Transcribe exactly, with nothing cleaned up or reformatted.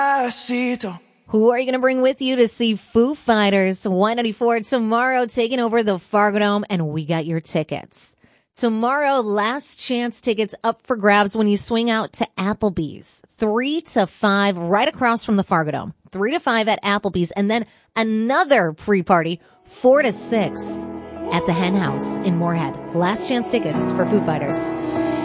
Who are you going to bring with you to see Foo Fighters? Y ninety-four tomorrow, taking over the Fargo Dome, and we got your tickets. Tomorrow, last chance tickets up for grabs when you swing out to Applebee's. Three to five, right across from the Fargo Dome. Three to five at Applebee's, and then another pre-party, four to six at the Hen House in Moorhead. Last chance tickets for Foo Fighters.